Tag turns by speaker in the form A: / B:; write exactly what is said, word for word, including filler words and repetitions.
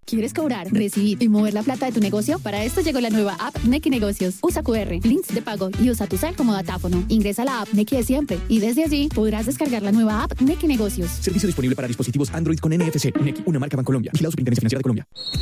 A: ¿Quieres cobrar, recibir y mover la plata de tu negocio? Para esto llegó la nueva app Nequi Negocios. Usa Q R, links de pago y usa tu cel como datáfono. Ingresa a la app Nequi de siempre y desde allí podrás descargar la nueva app Nequi Negocios.
B: Servicio disponible para dispositivos Android con N F C. Nequi, una marca Bancolombia. Vigilado Superintendencia Financiera de Colombia.